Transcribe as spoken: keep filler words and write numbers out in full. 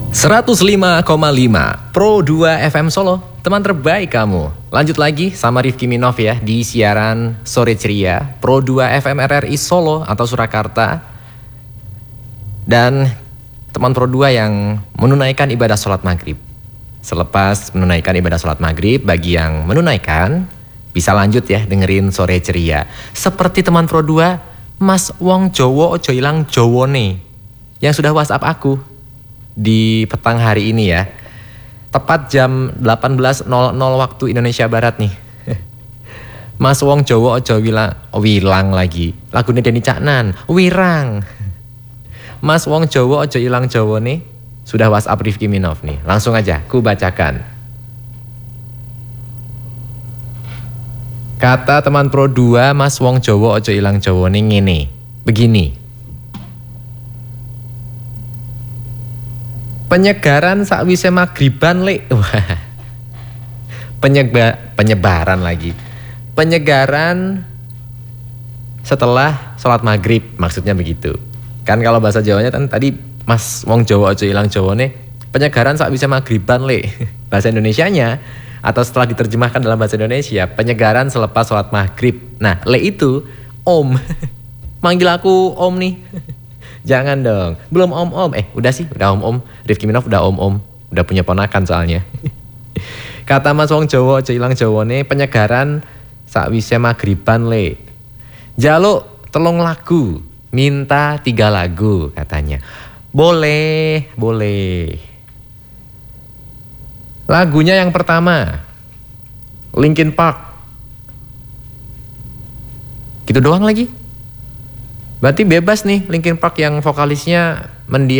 seratus lima koma lima Pro dua F M Solo, teman terbaik kamu. Lanjut lagi sama Rifki Minov ya di siaran Sore Ceria Pro dua F M R R I Solo atau Surakarta. Dan teman Pro dua yang menunaikan ibadah sholat maghrib. Selepas menunaikan ibadah sholat maghrib, bagi yang menunaikan bisa lanjut ya dengerin Sore Ceria. Seperti teman Pro dua, Mas Wong Jowo ojo ilang Jowone, yang sudah WhatsApp aku di petang hari ini ya. Tepat jam delapan belas nol nol waktu Indonesia Barat nih. Mas Wong Jowo ojo wilang, wilang lagi. Lagunya Denny Caknan, Wirang. Mas Wong Jowo ojo ilang Jowo nih. Sudah WhatsApp Rifki Minov nih. Langsung aja ku bacakan. Kata teman Pro dua, Mas Wong Jowo ojo ilang Jowo nih ngene. Begini. Penyegaran sakwise maghriban le. Penyeba, penyebaran lagi. Penyegaran setelah sholat maghrib, maksudnya begitu. Kan kalau bahasa Jawanya kan tadi Mas Wong Jowo ojo ilang Jowo nih, penyegaran sakwise maghriban le. Bahasa Indonesianya atau setelah diterjemahkan dalam bahasa Indonesia, penyegaran selepas sholat maghrib. Nah, le itu om. Manggil aku om nih. Jangan dong, belum om-om. Eh udah sih, udah om-om. Rifki Minov udah om-om, udah punya ponakan soalnya. Kata Mas Wong Jowo ojo ilang Jowo nih, penyegaran sakwise maghriban le. Jaluk telung lagu, minta tiga lagu katanya. Boleh, boleh. Lagunya yang pertama, Linkin Park. Gitu doang lagi. Berarti bebas nih Linkin Park yang vokalisnya mendiam.